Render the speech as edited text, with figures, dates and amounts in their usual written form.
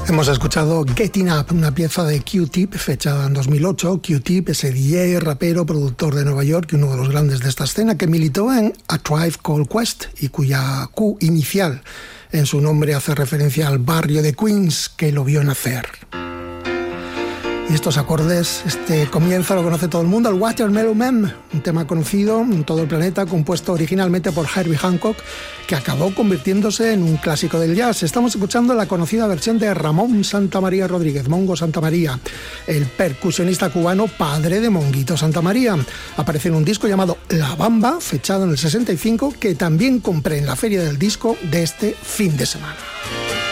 Hemos escuchado Getting Up, una pieza de Q-Tip fechada en 2008. Q-Tip, ese DJ, rapero, productor de Nueva York y uno de los grandes de esta escena, que militó en A Tribe Called Quest y cuya Q inicial en su nombre hace referencia al barrio de Queens que lo vio nacer. Y estos acordes, este comienzo lo conoce todo el mundo, el Watermelon Man, un tema conocido en todo el planeta, compuesto originalmente por Herbie Hancock, que acabó convirtiéndose en un clásico del jazz. Estamos escuchando la conocida versión de Ramón Santamaría Rodríguez, Mongo Santamaría, el percusionista cubano padre de Monguito Santamaría. Aparece en un disco llamado La Bamba, fechado en el 65, que también compré en la feria del disco de este fin de semana.